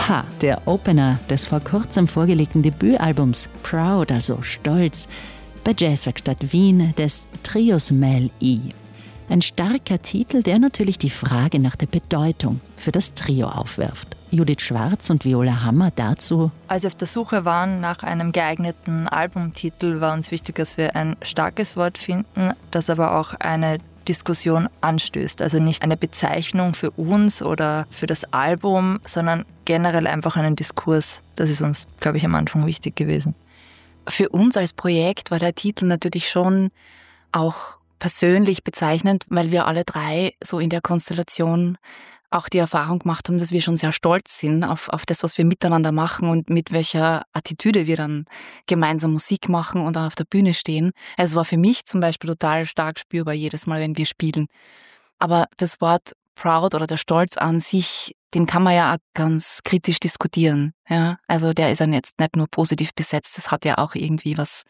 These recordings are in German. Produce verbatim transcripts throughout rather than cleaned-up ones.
Ha, der Opener des vor kurzem vorgelegten Debütalbums Proud, also Stolz, bei Jazzwerkstatt Wien des Trios Mel E. Ein starker Titel, der natürlich die Frage nach der Bedeutung für das Trio aufwirft. Judith Schwarz und Viola Hammer dazu. Als wir auf der Suche waren nach einem geeigneten Albumtitel, war uns wichtig, dass wir ein starkes Wort finden, das aber auch eine Diskussion anstößt. Also nicht eine Bezeichnung für uns oder für das Album, sondern generell einfach einen Diskurs. Das ist uns, glaube ich, am Anfang wichtig gewesen. Für uns als Projekt war der Titel natürlich schon auch persönlich bezeichnend, weil wir alle drei so in der Konstellation auch die Erfahrung gemacht haben, dass wir schon sehr stolz sind auf, auf das, was wir miteinander machen und mit welcher Attitüde wir dann gemeinsam Musik machen und dann auf der Bühne stehen. Es war für mich zum Beispiel total stark spürbar jedes Mal, wenn wir spielen. Aber das Wort Proud oder der Stolz an sich, den kann man ja auch ganz kritisch diskutieren. Ja? Also der ist ja jetzt nicht nur positiv besetzt, das hat ja auch irgendwie was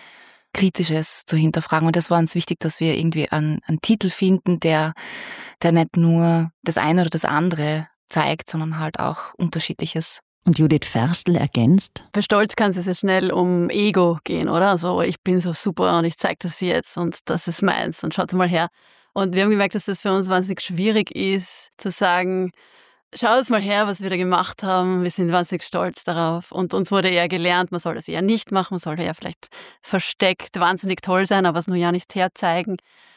Kritisches zu hinterfragen. Und das war uns wichtig, dass wir irgendwie einen, einen Titel finden, der, der nicht nur das eine oder das andere zeigt, sondern halt auch Unterschiedliches. Und Judith Ferstl ergänzt: Bei Stolz kann es sehr schnell um Ego gehen, oder? So, ich bin so super und ich zeige das jetzt und das ist meins und schaut mal her. Und wir haben gemerkt, dass das für uns wahnsinnig schwierig ist, zu sagen, schaut mal her, was wir da gemacht haben. Wir sind wahnsinnig stolz darauf. Und uns wurde eher gelernt, man soll das eher nicht machen, man soll eher vielleicht versteckt wahnsinnig toll sein, aber es nur ja nicht herzeigen.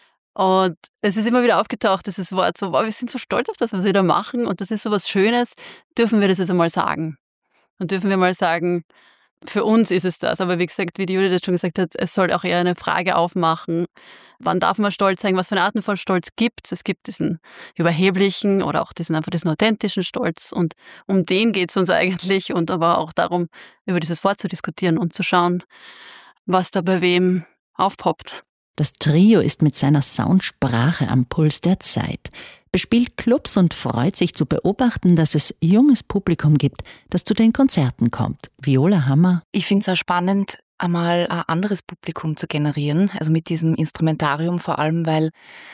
Und es ist immer wieder aufgetaucht, dieses Wort so, wow, wir sind so stolz auf das, was wir da machen und das ist so was Schönes, dürfen wir das jetzt einmal sagen. Und dürfen wir mal sagen, für uns ist es das. Aber wie gesagt, wie die Judith das schon gesagt hat, es soll auch eher eine Frage aufmachen, wann darf man stolz sein, was für eine Arten von Stolz gibt es. Es gibt diesen überheblichen oder auch diesen einfach diesen authentischen Stolz und um den geht es uns eigentlich und aber auch darum, über dieses Wort zu diskutieren und zu schauen, was da bei wem aufpoppt. Das Trio ist mit seiner Soundsprache am Puls der Zeit, bespielt Clubs und freut sich zu beobachten, dass es junges Publikum gibt, das zu den Konzerten kommt. Viola Hammer. Ich finde es auch spannend, einmal ein anderes Publikum zu generieren, also mit diesem Instrumentarium vor allem, weil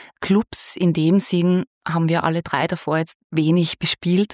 Clubs in dem Sinn haben wir alle drei davor jetzt wenig bespielt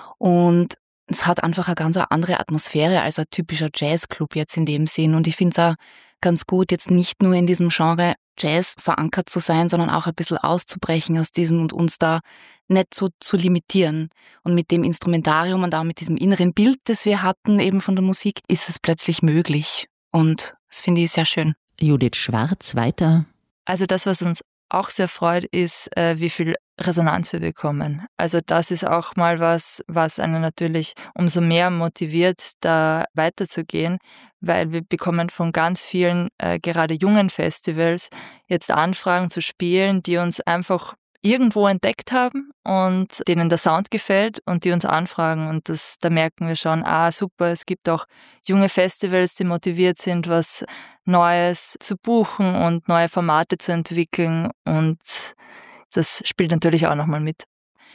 und es hat einfach eine ganz andere Atmosphäre als ein typischer Jazzclub jetzt in dem Sinn und ich finde es auch ganz gut, jetzt nicht nur in diesem Genre Jazz verankert zu sein, sondern auch ein bisschen auszubrechen aus diesem und uns da nicht so zu limitieren. Und mit dem Instrumentarium und auch mit diesem inneren Bild, das wir hatten eben von der Musik, ist es plötzlich möglich. Und das finde ich sehr schön. Judith Schwarz weiter. Also das, was uns auch sehr freut, ist, äh, wie viel Resonanz wir bekommen. Also das ist auch mal was, was einen natürlich umso mehr motiviert, da weiterzugehen, weil wir bekommen von ganz vielen, äh, gerade jungen Festivals, jetzt Anfragen zu spielen, die uns einfach irgendwo entdeckt haben und denen der Sound gefällt und die uns anfragen. Und das, da merken wir schon, ah super, es gibt auch junge Festivals, die motiviert sind, was Neues zu buchen und neue Formate zu entwickeln. Und das spielt natürlich auch nochmal mit.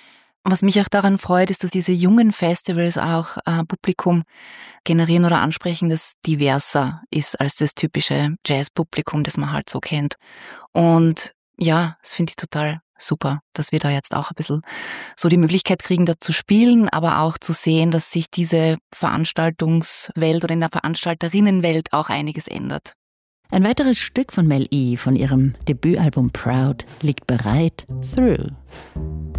Was mich auch daran freut, ist, dass diese jungen Festivals auch äh, Publikum generieren oder ansprechen, das diverser ist als das typische Jazz-Publikum, das man halt so kennt. Und ja, das finde ich total super, dass wir da jetzt auch ein bisschen so die Möglichkeit kriegen, da zu spielen, aber auch zu sehen, dass sich diese Veranstaltungswelt oder in der Veranstalterinnenwelt auch einiges ändert. Ein weiteres Stück von Mel E. von ihrem Debütalbum Proud liegt bereit, Through.